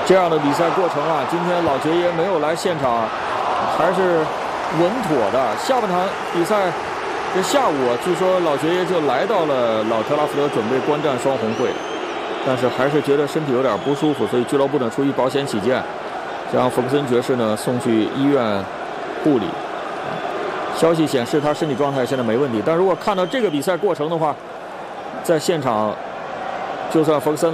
这样的比赛过程啊，今天老爵爷没有来现场，还是稳妥的。下半场比赛这下午，据说老爵爷就来到了老特拉福德，准备观战双红会，但是还是觉得身体有点不舒服，所以俱乐部呢出于保险起见，将福克森爵士呢送去医院护理。消息显示他身体状态现在没问题，但如果看到这个比赛过程的话，在现场就算福克森